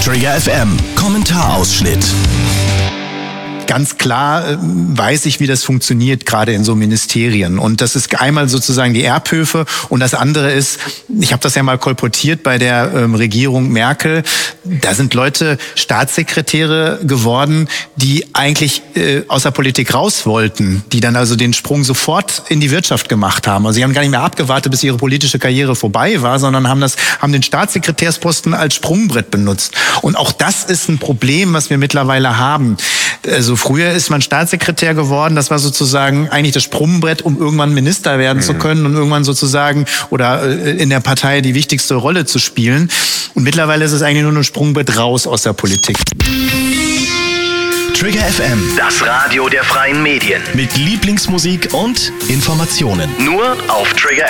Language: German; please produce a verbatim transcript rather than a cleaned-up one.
Trigger F M, Kommentarausschnitt. Ganz klar äh, weiß ich, wie das funktioniert, gerade in so Ministerien. Und das ist einmal sozusagen die Erbhöfe und das andere ist, ich habe das ja mal kolportiert bei der ähm, Regierung Merkel, da sind Leute Staatssekretäre geworden, die eigentlich äh, aus der Politik raus wollten, die dann also den Sprung sofort in die Wirtschaft gemacht haben. Also sie haben gar nicht mehr abgewartet, bis ihre politische Karriere vorbei war, sondern haben das, haben den Staatssekretärsposten als Sprungbrett benutzt. Und auch das ist ein Problem, was wir mittlerweile haben. Also früher ist man Staatssekretär geworden, das war sozusagen eigentlich das Sprungbrett, um irgendwann Minister werden mhm. zu können und irgendwann sozusagen oder in der Partei die wichtigste Rolle zu spielen. Und mittlerweile ist es eigentlich nur ein Sprungbrett raus aus der Politik. Trigger F M, das Radio der freien Medien. Mit Lieblingsmusik und Informationen. Nur auf Trigger